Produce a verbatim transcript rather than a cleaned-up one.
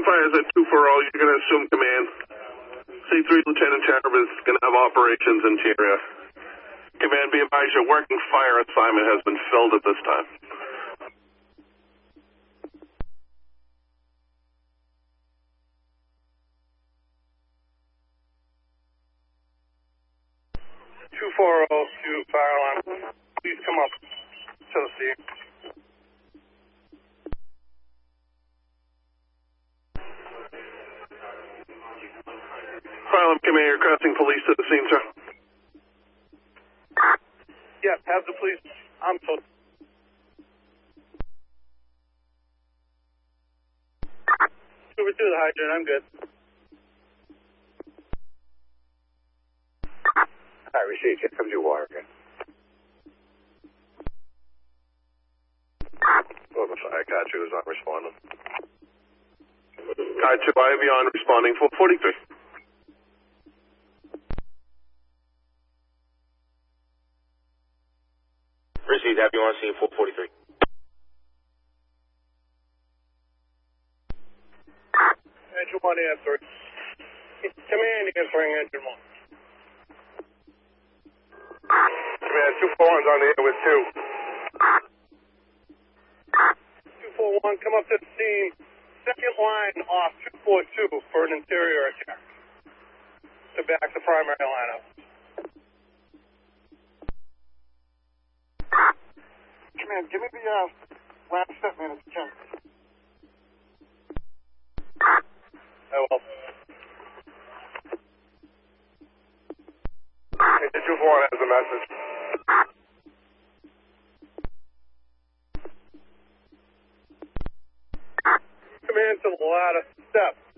Fires at two four zero, you're going to assume command. C three Lieutenant Cherub is going to have operations in the area. Command, be advised your working fire assignment has been filled at this time. two four zero to fire alarm. Please come up to the scene. Fire alarm command, you're requesting police to the scene, sir. Yeah, have the police. I'm so. Over to the hydrant, I'm good. Alright, received. Here comes your water again. Oh, the fire car two is not responding. Car two, I have you on responding four forty-three. Received, have you on scene four forty-three. Engine one answering. Command answering engine one. Command, two four one's on the air with two. two four one, come up to the scene. Second line off two four two for an interior attack. To back the primary line up. Command, give me the uh, last step, man. It's Ken. I will. Hey, two four one has a message. Command to the ladder step.